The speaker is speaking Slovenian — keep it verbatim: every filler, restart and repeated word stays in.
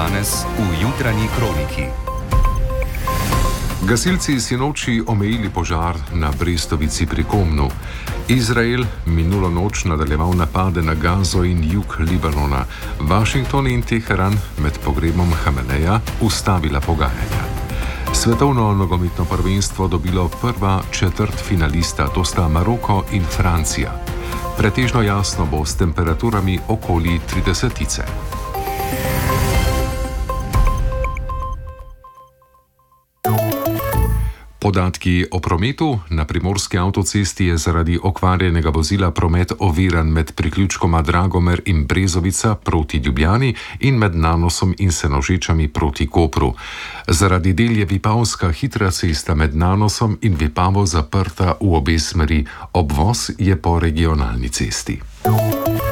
danes v jutranji kroniki. Gasilci sinoči omejili požar na Brestovici pri Komnu. Izrael minulo noč nadaljeval napade na Gazo in jug Libanona. Washington in Teheran med pogrebom Hameneja ustavila pogajanja. Svetovno nogometno prvenstvo dobilo prva četrtfinalista, to sta Maroko in Francija. Pretežno jasno bo s temperaturami okoli tridesetice. Podatki o prometu. Na primorski avtocesti je zaradi okvarjenega vozila promet oviran med priključkoma Dragomer in Brezovica proti Ljubljani in med Nanosom in Senožečami proti Kopru. Zaradi del je Vipavska hitra cesta med Nanosom in Vipavo zaprta v obe smeri. Obvoz je po regionalni cesti.